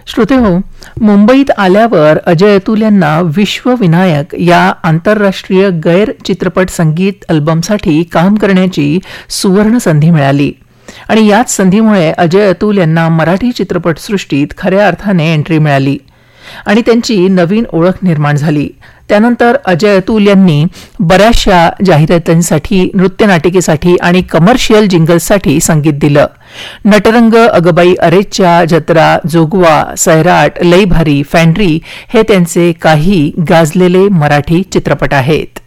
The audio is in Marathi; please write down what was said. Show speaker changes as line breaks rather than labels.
श्रोतेहो, मुंबईत आल्यावर अजय अतुल यांना विश्वविनायक या आंतरराष्ट्रीय गैर चित्रपट संगीत अल्बमसाठी काम करण्याची सुवर्ण संधी मिळाली आणि याच संधीमुळे अजय अतुल यांना मराठी चित्रपटसृष्टीत खऱ्या अर्थाने एंट्री मिळाली आणि त्यांची नवीन ओळख निर्माण झाली. त्यानंतर अजय अतुल यांनी बऱ्याचशा जाहिरातींसाठी, नृत्यनाटिकेसाठी आणि कमर्शियल जिंगल्ससाठी संगीत दिलं. नटरंग, अगबाई अरेच्चा, जत्रा, जोगवा, सैराट, लई भारी, फॅन्ड्री हे त्यांचे काही गाजलेले मराठी चित्रपट आहेत.